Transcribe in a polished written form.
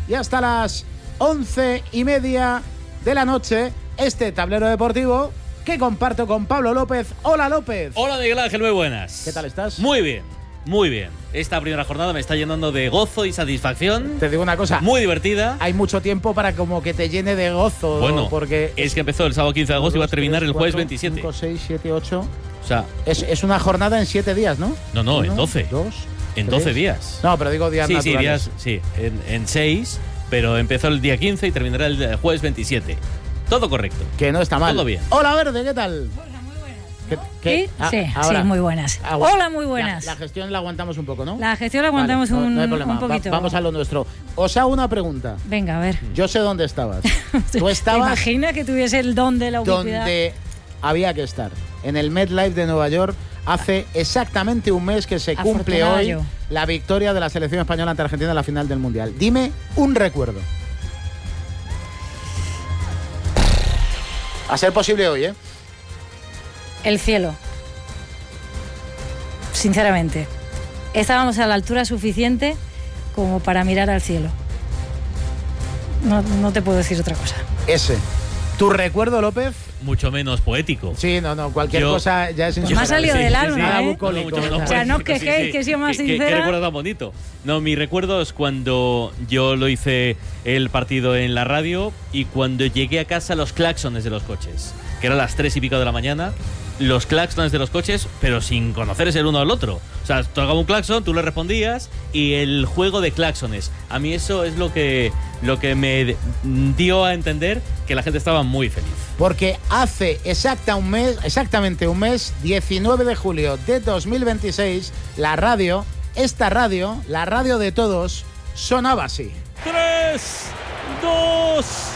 y hasta las 11:30 de la noche este tablero deportivo que comparto con Pablo López. Hola, López. Hola, Miguel Ángel, muy buenas. ¿Qué tal estás? Muy bien, muy bien. Esta primera jornada me está llenando de gozo y satisfacción. Te digo una cosa. Muy divertida. Hay mucho tiempo para como que te llene de gozo. Bueno, porque es que empezó el sábado 15 de agosto y va a terminar el jueves 27. 5, 6, 7, 8. O sea, es una jornada en 7 días, ¿no? No, en 12. 2, en 3. 12 días. No, pero digo días Sí, naturales. días, sí, en 6, pero empezó el día 15 y terminará el jueves 27. Todo correcto. Que no está mal. Todo bien. Hola, Verde, ¿qué tal? Sí, muy buenas. Hola, muy buenas. La gestión la aguantamos un poco, ¿no? La gestión la aguantamos vale, no hay un problema. poquito. Vamos a lo nuestro. Os hago una pregunta. Venga, a ver. Yo sé dónde estabas. Tú estabas... ¿Te imaginas que tuviese el don de la ubicuidad? Donde había que estar. En el MetLife de Nueva York. Hace exactamente un mes que se cumple hoy la victoria de la selección española ante Argentina en la final del Mundial. Dime un recuerdo. A ser posible hoy, ¿eh? El cielo. Sinceramente. Estábamos a la altura suficiente como para mirar al cielo. No te puedo decir otra cosa. Ese. ¿Tu recuerdo, López? Mucho menos poético. Sí, cualquier cosa ya es pues me ha salido del alma, ¿eh? O sea, no os quejéis, que he sido más sincera. ¿Qué recuerdo tan bonito? No, mi recuerdo es cuando yo lo hice el partido en la radio y cuando llegué a casa los claxones de los coches, que eran las 3 y pico de la mañana, los claxones de los coches, pero sin conocerse el uno al otro. O sea, tocaba un claxon, tú le respondías y el juego de claxones. A mí eso es lo que me dio a entender que la gente estaba muy feliz. Porque hace exactamente un mes, 19 de julio de 2026, la radio, la radio de todos, sonaba así. 3, 2...